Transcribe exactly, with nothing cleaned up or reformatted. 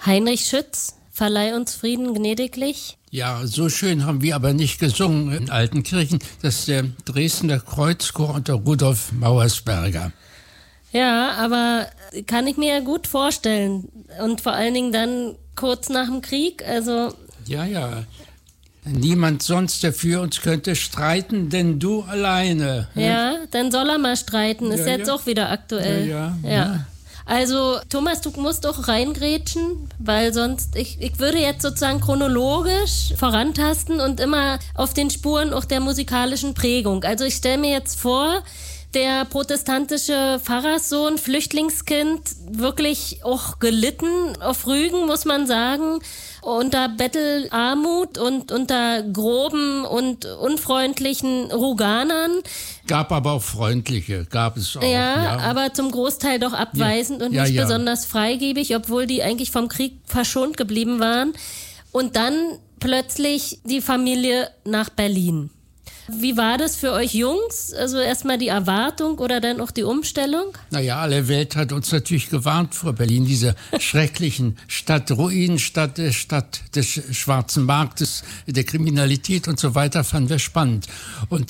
Heinrich Schütz, verleih uns Frieden gnädiglich. Ja, so schön haben wir aber nicht gesungen in Altenkirchen. Das ist der Dresdner Kreuzchor unter Rudolf Mauersberger. Ja, aber kann ich mir ja gut vorstellen. Und vor allen Dingen dann kurz nach dem Krieg, also... Ja, ja. Niemand sonst, der für uns könnte streiten, denn du alleine. Ja, dann soll er mal streiten. Ist ja, jetzt ja. auch wieder aktuell. Ja, ja, ja. ja. Also, Thomas, du musst doch reingrätschen, weil sonst, ich, ich würde jetzt sozusagen chronologisch vorantasten und immer auf den Spuren auch der musikalischen Prägung. Also ich stelle mir jetzt vor, der protestantische Pfarrerssohn, Flüchtlingskind, wirklich auch gelitten auf Rügen, muss man sagen, unter Bettelarmut und unter groben und unfreundlichen Ruganern. Gab aber auch freundliche, gab es auch. Ja, ja. aber zum Großteil doch abweisend ja. und ja, nicht ja. besonders freigebig, obwohl die eigentlich vom Krieg verschont geblieben waren. Und dann plötzlich die Familie nach Berlin. Wie war das für euch Jungs? Also erstmal die Erwartung oder dann auch die Umstellung? Naja, alle Welt hat uns natürlich gewarnt vor Berlin, dieser schrecklichen Stadt, Ruinenstadt, der Stadt des schwarzen Marktes, der Kriminalität und so weiter, fanden wir spannend. Und